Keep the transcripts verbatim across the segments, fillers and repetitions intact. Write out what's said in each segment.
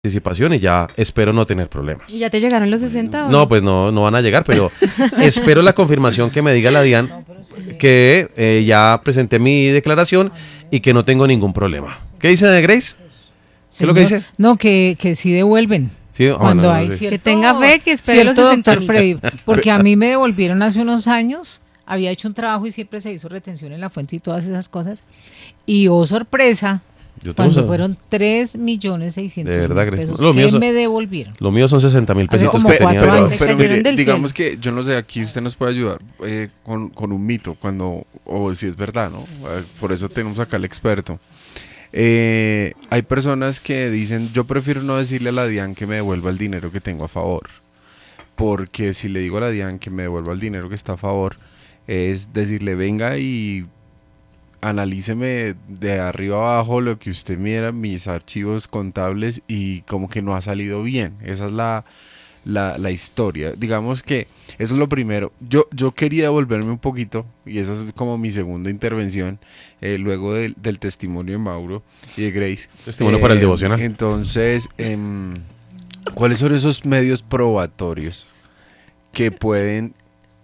anticipación y ya espero no tener problemas. ¿Y ya te llegaron los sesenta? No, pues no, no van a llegar, pero espero la confirmación que me diga la DIAN que eh, ya presenté mi declaración y que no tengo ningún problema. ¿Qué dice de Grace? ¿Qué es lo que dice? No, que, que sí devuelven. Sí, oh, Cuando no, no, hay sí. cierto, Que tenga fe, que espere los cierto, sesenta doctor Freddy, porque a mí me devolvieron hace unos años, había hecho un trabajo y siempre se hizo retención en la fuente y todas esas cosas, y oh sorpresa, Yo tengo cuando esa- fueron tres millones seiscientos De verdad, mil Grace. pesos Lo mío que son- me devolvieron. Lo mío son sesenta mil Hace pesitos como que tenía. cuatro Pero, años. Pero, pero cayeron mire, del digamos que, yo no sé, aquí usted nos puede ayudar eh, con, con un mito, cuando, o si es verdad, ¿no? Eh, Por eso tenemos acá al experto. Eh, hay personas que dicen, yo prefiero no decirle a la DIAN que me devuelva el dinero que tengo a favor, porque si le digo a la DIAN que me devuelva el dinero que está a favor, es decirle, venga y analíceme de arriba abajo lo que usted mira, mis archivos contables y como que no ha salido bien. Esa es la, la, la historia. Digamos que eso es lo primero. Yo, yo quería devolverme un poquito y esa es como mi segunda intervención eh, luego del, del testimonio de Mauro y de Grace. Testimonio para el Eh, devocional. Entonces, em, ¿cuáles son esos medios probatorios que pueden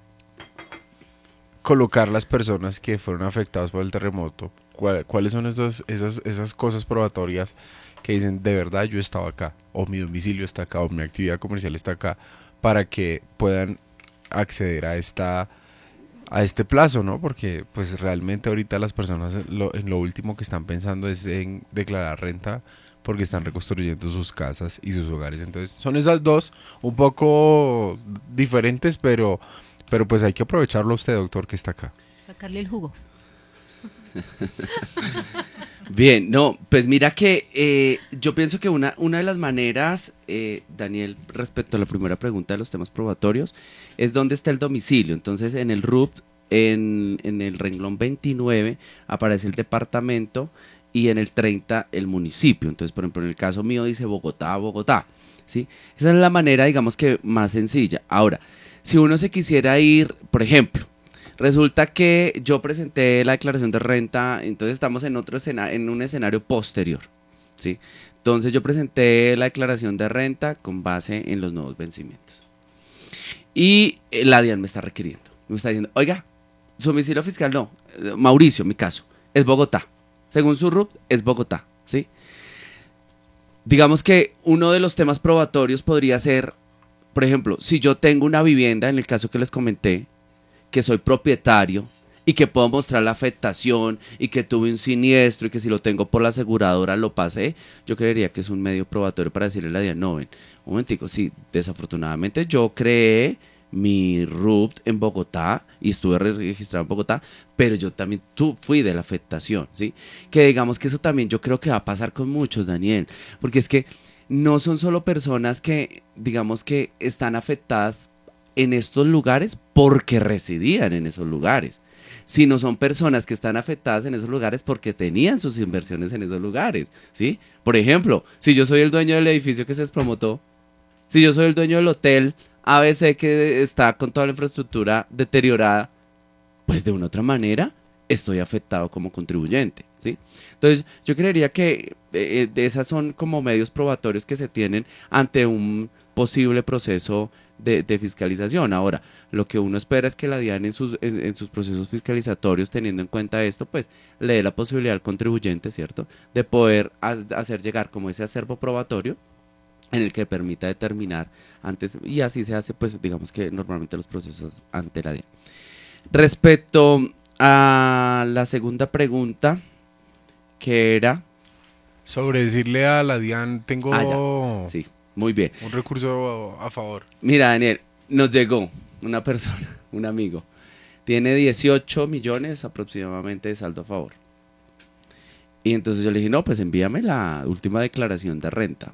colocar las personas que fueron afectadas por el terremoto? ¿Cuál- ¿Cuáles son esos, esas, esas cosas probatorias que dicen, de verdad yo estaba acá, o mi domicilio está acá, o mi actividad comercial está acá, para que puedan acceder a esta a este plazo, ¿no? Porque pues realmente ahorita las personas lo, en lo último que están pensando es en declarar renta porque están reconstruyendo sus casas y sus hogares. Entonces son esas dos un poco diferentes, pero, pero pues hay que aprovecharlo a usted, doctor, que está acá. Sacarle el jugo. Bien, no, pues mira que eh, yo pienso que una, una de las maneras, eh, Daniel, respecto a la primera pregunta de los temas probatorios, es dónde está el domicilio. Entonces, en el R U P, en, en el renglón veintinueve, aparece el departamento y en el treinta el municipio. Entonces, por ejemplo, en el caso mío dice Bogotá, Bogotá, ¿sí? Esa es la manera, digamos que más sencilla. Ahora, si uno se quisiera ir, por ejemplo, resulta que yo presenté la declaración de renta, entonces estamos en otro escenario, en un escenario posterior, ¿sí? Entonces yo presenté la declaración de renta con base en los nuevos vencimientos. Y eh, la DIAN me está requiriendo, me está diciendo, oiga, su domicilio fiscal no, eh, Mauricio, mi caso, es Bogotá. Según su R U P, es Bogotá, ¿sí? Digamos que uno de los temas probatorios podría ser, por ejemplo, si yo tengo una vivienda, en el caso que les comenté, que soy propietario y que puedo mostrar la afectación y que tuve un siniestro y que si lo tengo por la aseguradora lo pasé, yo creería que es un medio probatorio para decirle a la DIAN, no, ven, un momentico, sí, desafortunadamente yo creé mi R U P en Bogotá y estuve registrado en Bogotá, pero yo también tú fui de la afectación, ¿sí? Que digamos que eso también yo creo que va a pasar con muchos, Daniel, porque es que no son solo personas que, digamos que están afectadas en estos lugares porque residían en esos lugares, sino son personas que están afectadas en esos lugares porque tenían sus inversiones en esos lugares, ¿sí? Por ejemplo, si yo soy el dueño del edificio que se explotó, si yo soy el dueño del hotel A B C que está con toda la infraestructura deteriorada, pues de una otra manera estoy afectado como contribuyente, ¿sí? Entonces, yo creería que eh, de esas son como medios probatorios que se tienen ante un posible proceso de, de fiscalización. Ahora, lo que uno espera es que la DIAN en sus, en, en sus procesos fiscalizatorios, teniendo en cuenta esto, pues le dé la posibilidad al contribuyente, ¿cierto?, de poder ha- hacer llegar como ese acervo probatorio en el que permita determinar antes, y así se hace, pues digamos que normalmente los procesos ante la DIAN. Respecto a la segunda pregunta, que era... Sobre decirle a la DIAN, tengo Ah, ya. Sí, muy bien. un recurso a, a favor. Mira, Daniel, nos llegó una persona, un amigo, tiene dieciocho millones aproximadamente de saldo a favor. Y entonces yo le dije, no, pues envíame la última declaración de renta.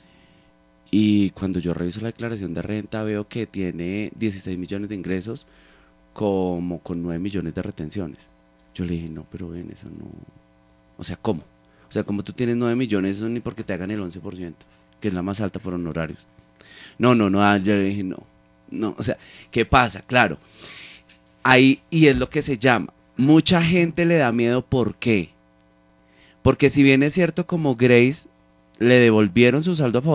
Y cuando yo reviso la declaración de renta veo que tiene dieciséis millones de ingresos como con nueve millones de retenciones. Yo le dije, no, pero ven, eso no... O sea, ¿cómo? O sea, como tú tienes nueve millones, eso ni porque te hagan el once por ciento, que es la más alta por honorarios. No, no, no, ah, yo le dije, no, no, o sea, ¿qué pasa? Claro, ahí, y es lo que se llama, mucha gente le da miedo, ¿por qué? Porque si bien es cierto como Grace, le devolvieron su saldo a favor